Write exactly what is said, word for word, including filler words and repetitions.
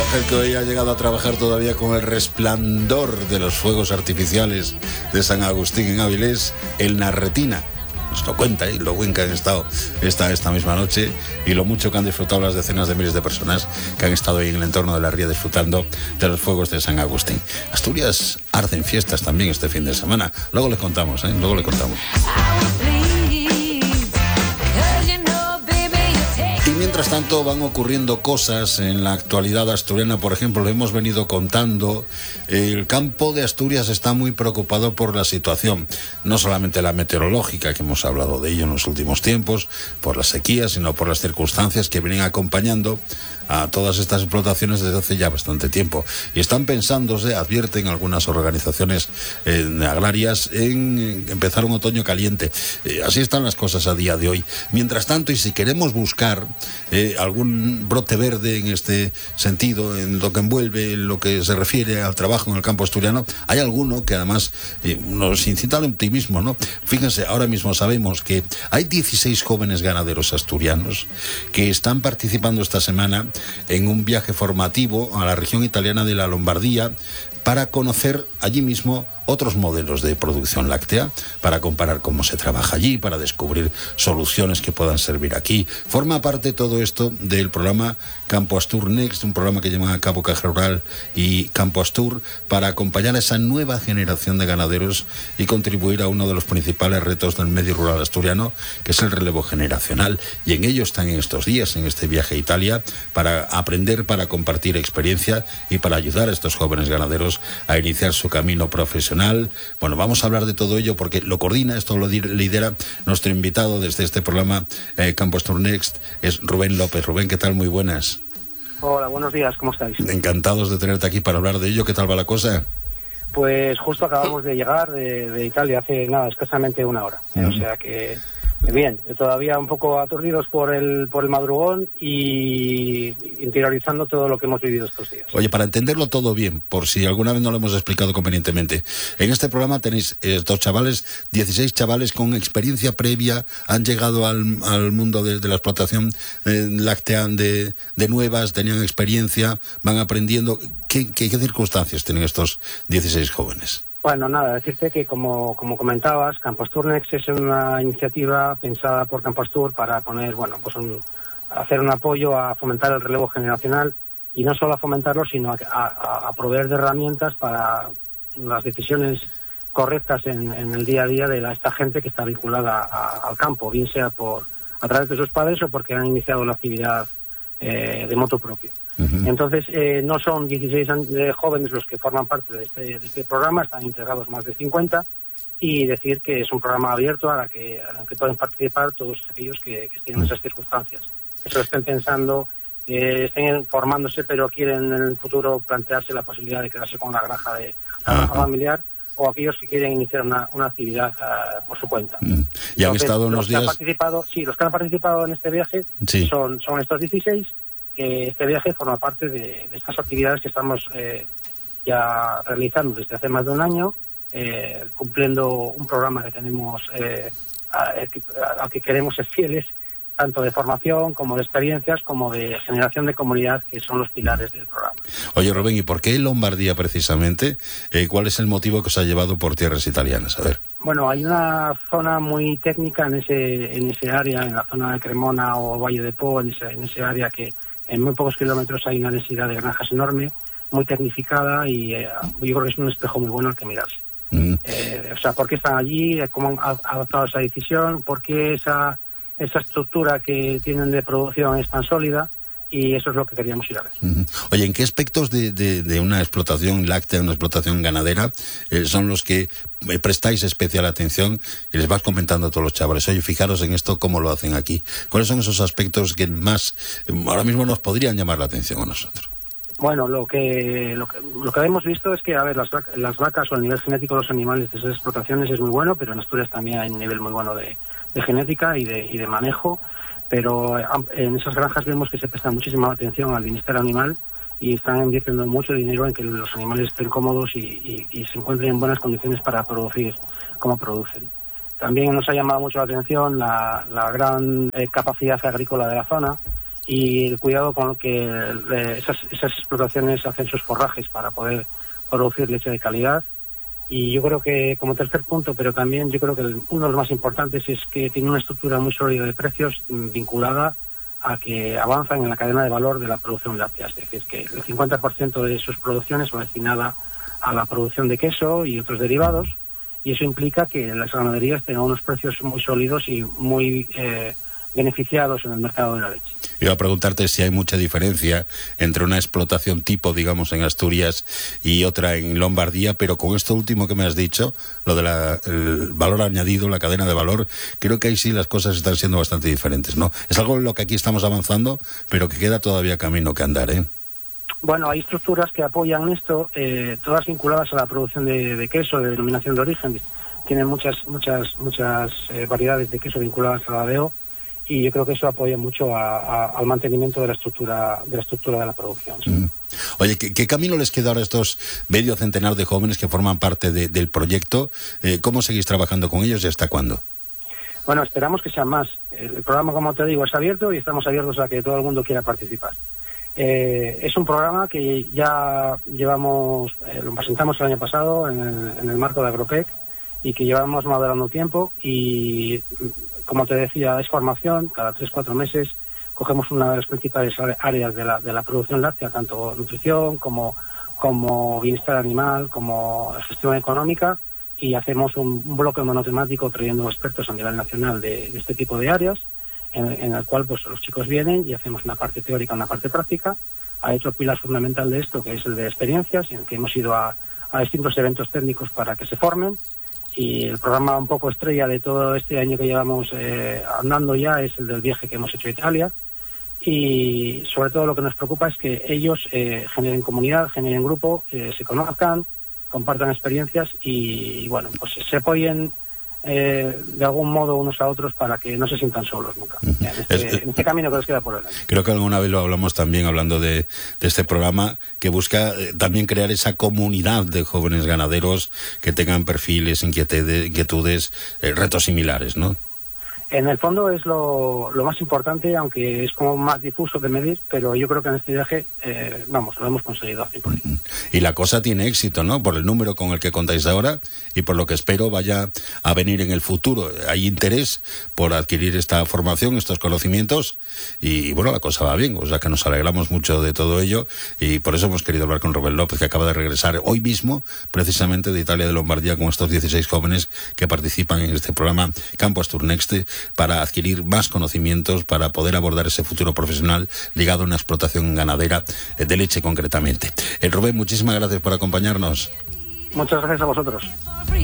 Ángel, que hoy ha llegado a trabajar todavía con el resplandor de los fuegos artificiales de San Agustín en Avilés, el Narretina. Nos lo cuenta y ¿eh? Lo buen que han estado esta, esta misma noche y lo mucho que han disfrutado las decenas de miles de personas que han estado ahí en el entorno de la ría disfrutando de los fuegos de San Agustín. Asturias arde en fiestas también este fin de semana. Luego les contamos, ¿eh? Luego les contamos. Mientras tanto van ocurriendo cosas en la actualidad asturiana. Por ejemplo, lo hemos venido contando, el campo de Asturias está muy preocupado por la situación, no solamente la meteorológica, que hemos hablado de ello en los últimos tiempos, por la sequía, sino por las circunstancias que vienen acompañando a todas estas explotaciones desde hace ya bastante tiempo. Y están pensándose, advierten algunas organizaciones eh, agrarias, en empezar un otoño caliente. Eh, así están las cosas a día de hoy. Mientras tanto, y si queremos buscar eh, algún brote verde en este sentido, en lo que envuelve, en lo que se refiere al trabajo en el campo asturiano, hay alguno que además eh, nos incita al optimismo, ¿no? Fíjense, ahora mismo sabemos que hay dieciséis jóvenes ganaderos asturianos que están participando esta semana en un viaje formativo a la región italiana de la Lombardía para conocer allí mismo otros modelos de producción láctea, para comparar cómo se trabaja allí, para descubrir soluciones que puedan servir aquí. Forma parte todo esto del programa Campo Astur Next, un programa que llevan a cabo Caja Rural y Campo Astur para acompañar a esa nueva generación de ganaderos y contribuir a uno de los principales retos del medio rural asturiano, que es el relevo generacional. Y en ello están en estos días, en este viaje a Italia, para aprender, para compartir experiencia y para ayudar a estos jóvenes ganaderos a iniciar su camino profesional. Bueno, vamos a hablar de todo ello porque lo coordina, esto lo lidera nuestro invitado desde este programa eh, Campo Astur Next, es Rubén López. Rubén, ¿qué tal? Muy buenas. Hola, buenos días, ¿cómo estáis? Encantados de tenerte aquí para hablar de ello. ¿Qué tal va la cosa? Pues justo acabamos de llegar de, de Italia hace nada, escasamente una hora. Uh-huh. O sea que bien, todavía un poco aturdidos por el por el madrugón y interiorizando todo lo que hemos vivido estos días. Oye, para entenderlo todo bien, por si alguna vez no lo hemos explicado convenientemente, en este programa tenéis estos chavales, dieciséis chavales con experiencia previa, han llegado al, al mundo de, de la explotación eh, láctea de, de nuevas, tenían experiencia, van aprendiendo. ¿Qué, qué, qué circunstancias tienen estos dieciséis jóvenes? Bueno, nada, decirte que como, como comentabas, Campo Astur Next es una iniciativa pensada por Campo Astur para poner, bueno, pues un, hacer un apoyo a fomentar el relevo generacional y no solo a fomentarlo, sino a, a, a proveer de herramientas para las decisiones correctas en, en el día a día de la, esta gente que está vinculada a, al campo, bien sea por a través de sus padres o porque han iniciado la actividad eh, de motu propio. Uh-huh. Entonces, eh, no son dieciséis eh, jóvenes los que forman parte de este, de este programa, están integrados más de cincuenta, y decir que es un programa abierto a la que, a la que pueden participar todos aquellos que, que estén en esas circunstancias. Eso estén pensando, eh, estén formándose, pero quieren en el futuro plantearse la posibilidad de quedarse con la granja de la granja uh-huh. familiar, o aquellos que quieren iniciar una, una actividad uh, por su cuenta. Uh-huh. Y han Entonces, estado unos los días... que han participado, sí, los que han participado en este viaje sí. son, son estos dieciséis. Eh, este viaje forma parte de, de estas actividades que estamos eh, ya realizando desde hace más de un año, eh, cumpliendo un programa que tenemos eh, al que queremos ser fieles, tanto de formación como de experiencias, como de generación de comunidad, que son los pilares del programa. Oye, Rubén, ¿y por qué Lombardía precisamente? Eh, ¿Cuál es el motivo que os ha llevado por tierras italianas? A ver. Bueno, hay una zona muy técnica en ese en ese área, en la zona de Cremona o Valle de Po, en ese, en ese área que en muy pocos kilómetros hay una densidad de granjas enorme, muy tecnificada, y eh, yo creo que es un espejo muy bueno al que mirarse. Mm. Eh, o sea, ¿por qué están allí? ¿Cómo han adoptado esa decisión? ¿Por qué esa, esa estructura que tienen de producción es tan sólida? Y eso es lo que queríamos ir a ver. Uh-huh. Oye, ¿en qué aspectos de, de, de una explotación láctea, una explotación ganadera, eh, son los que eh, prestáis especial atención y les vas comentando a todos los chavales? Oye, fijaros en esto, cómo lo hacen aquí. ¿Cuáles son esos aspectos que más eh, ahora mismo nos podrían llamar la atención a nosotros? Bueno, lo que, lo que lo que hemos visto es que, a ver, las, las vacas o el nivel genético de los animales de esas explotaciones es muy bueno, pero en Asturias también hay un nivel muy bueno de, de genética y de, y de manejo. Pero en esas granjas vemos que se presta muchísima atención al bienestar animal y están invirtiendo mucho dinero en que los animales estén cómodos y, y, y se encuentren en buenas condiciones para producir como producen. También nos ha llamado mucho la atención la, la gran eh, capacidad agrícola de la zona y el cuidado con el que eh, esas, esas explotaciones hacen sus forrajes para poder producir leche de calidad. Y yo creo que como tercer punto, pero también yo creo que el, uno de los más importantes es que tiene una estructura muy sólida de precios vinculada a que avanzan en la cadena de valor de la producción láctea. Es decir, que el cincuenta por ciento de sus producciones va destinada a la producción de queso y otros derivados, y eso implica que las ganaderías tengan unos precios muy sólidos y muy eh, beneficiados en el mercado de la leche. Iba a preguntarte si hay mucha diferencia entre una explotación tipo, digamos, en Asturias y otra en Lombardía, pero con esto último que me has dicho, lo del valor añadido, la cadena de valor, creo que ahí sí las cosas están siendo bastante diferentes, ¿no? Es algo en lo que aquí estamos avanzando, pero que queda todavía camino que andar, ¿eh? Bueno, hay estructuras que apoyan esto, eh, todas vinculadas a la producción de, de queso, de denominación de origen. Tienen muchas muchas muchas eh, variedades de queso vinculadas a la D O, y yo creo que eso apoya mucho a, a, al mantenimiento de la estructura de la estructura de la producción. ¿Sí? Mm. Oye, ¿qué, ¿qué camino les queda ahora a estos medio centenar de jóvenes que forman parte de, del proyecto? Eh, ¿Cómo seguís trabajando con ellos y hasta cuándo? Bueno, esperamos que sean más. El programa, como te digo, es abierto y estamos abiertos a que todo el mundo quiera participar. Eh, es un programa que ya llevamos, eh, lo presentamos el año pasado en el, en el marco de Agropec, y que llevamos madurando tiempo, y como te decía, es formación. Cada tres cuatro meses cogemos una de las principales áreas de la, de la producción láctea, tanto nutrición como, como bienestar animal, como gestión económica, y hacemos un, un bloque monotemático trayendo expertos a nivel nacional de, de este tipo de áreas, en, en el cual pues los chicos vienen y hacemos una parte teórica, una parte práctica. Hay otro pilar fundamental de esto, que es el de experiencias, en el que hemos ido a, a distintos eventos técnicos para que se formen. Y el programa un poco estrella de todo este año que llevamos eh, andando ya es el del viaje que hemos hecho a Italia. Y sobre todo lo que nos preocupa es que ellos eh, generen comunidad, generen grupo, eh, se conozcan, compartan experiencias y, y bueno, pues se apoyen eh, de algún modo unos a otros para que no se sientan solos nunca. Uh-huh. En, este, es, en este camino que les queda por delante. Creo que alguna vez lo hablamos también, hablando de, de este programa, que busca eh, también crear esa comunidad de jóvenes ganaderos que tengan perfiles, inquietudes, inquietudes eh, retos similares, ¿no? En el fondo es lo, lo más importante, aunque es como más difuso de medir, pero yo creo que en este viaje, eh, vamos, lo hemos conseguido al cien por ciento. Y la cosa tiene éxito, ¿no? Por el número con el que contáis ahora y por lo que espero vaya a venir en el futuro. Hay interés por adquirir esta formación, estos conocimientos, y bueno, la cosa va bien, o sea que nos alegramos mucho de todo ello, y por eso hemos querido hablar con Rubén López, que acaba de regresar hoy mismo, precisamente de Italia, de Lombardía, con estos dieciséis jóvenes que participan en este programa Campo Astur Next, para adquirir más conocimientos, para poder abordar ese futuro profesional ligado a una explotación ganadera de leche concretamente. Eh, Rubén, muchísimas gracias por acompañarnos. Muchas gracias a vosotros.